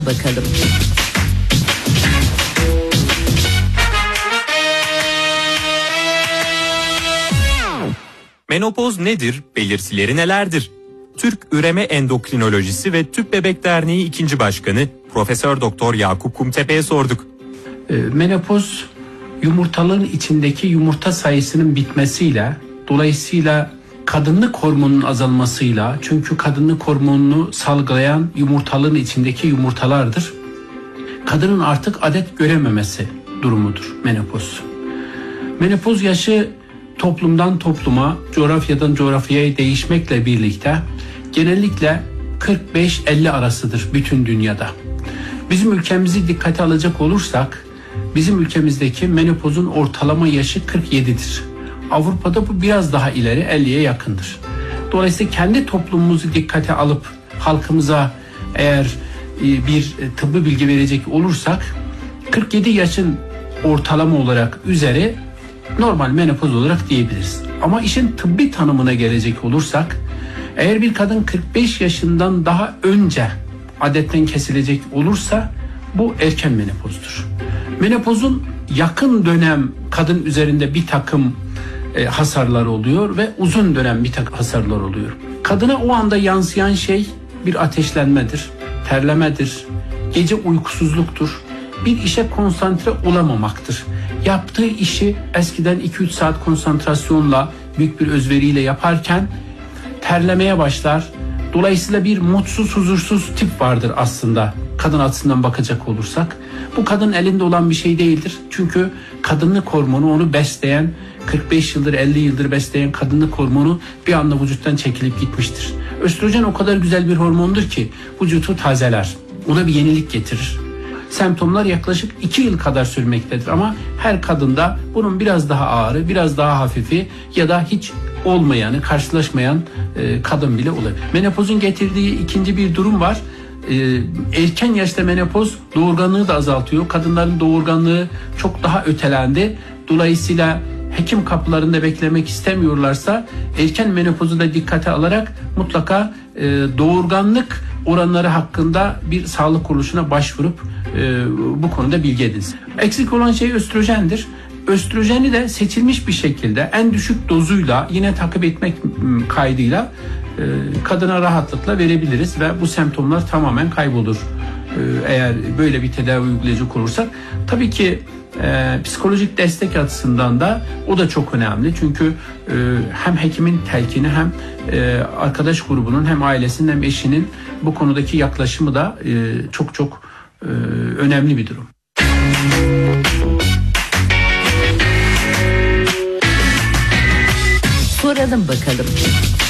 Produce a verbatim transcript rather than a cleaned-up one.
Bakalım. Menopoz nedir? Belirtileri nelerdir? Türk Üreme Endokrinolojisi ve Tüp Bebek Derneği ikinci Başkanı Profesör Doktor Yakup Kumtepe'ye sorduk. Menopoz yumurtalığın içindeki yumurta sayısının bitmesiyle, dolayısıyla kadınlık hormonunun azalmasıyla, çünkü kadınlık hormonunu salgılayan yumurtalığın içindeki yumurtalardır. Kadının artık adet görememesi durumudur menopoz. Menopoz yaşı toplumdan topluma, coğrafyadan coğrafyaya değişmekle birlikte genellikle kırk beş elli arasıdır bütün dünyada. Bizim ülkemizi dikkate alacak olursak, bizim ülkemizdeki menopozun ortalama yaşı kırk yedidir. Avrupa'da bu biraz daha ileri, elliye yakındır. Dolayısıyla kendi toplumumuzu dikkate alıp halkımıza eğer bir tıbbi bilgi verecek olursak, kırk yedi yaşın ortalama olarak üzeri normal menopoz olarak diyebiliriz. Ama işin tıbbi tanımına gelecek olursak, eğer bir kadın kırk beş yaşından daha önce adetten kesilecek olursa bu erken menopozdur. Menopozun yakın dönem kadın üzerinde bir takım e, hasarlar oluyor ve uzun dönem bir takım hasarlar oluyor. Kadına o anda yansıyan şey bir ateşlenmedir, terlemedir, gece uykusuzluktur, bir işe konsantre olamamaktır. Yaptığı işi eskiden iki üç saat konsantrasyonla, büyük bir özveriyle yaparken terlemeye başlar. Dolayısıyla bir mutsuz, huzursuz tip vardır aslında kadın açısından bakacak olursak. Bu kadın elinde olan bir şey değildir. Çünkü kadınlık hormonu onu besleyen, kırk beş yıldır elli yıldır besleyen kadınlık hormonu bir anda vücuttan çekilip gitmiştir. Östrojen o kadar güzel bir hormondur ki vücutu tazeler, ona bir yenilik getirir. Semptomlar yaklaşık iki yıl kadar sürmektedir ama her kadında bunun biraz daha ağırı, biraz daha hafifi ya da hiç olmayanı, karşılaşmayan e, kadın bile olabilir. Menopozun getirdiği ikinci bir durum var. E, erken yaşta menopoz doğurganlığı da azaltıyor. Kadınların doğurganlığı çok daha ötelendi. Dolayısıyla hekim kapılarında beklemek istemiyorlarsa erken menopozu da dikkate alarak mutlaka e, doğurganlık oranları hakkında bir sağlık kuruluşuna başvurup e, bu konuda bilgi edinsin. Eksik olan şey östrojendir. Östrojeni de seçilmiş bir şekilde en düşük dozuyla yine takip etmek kaydıyla e, kadına rahatlıkla verebiliriz ve bu semptomlar tamamen kaybolur. E, eğer böyle bir tedavi uygulayacak olursak. Tabii ki e, psikolojik destek açısından da o da çok önemli. Çünkü e, hem hekimin telkini hem e, arkadaş grubunun hem ailesinin hem eşinin bu konudaki yaklaşımı da e, çok çok e, önemli bir durum. Soralım bakalım.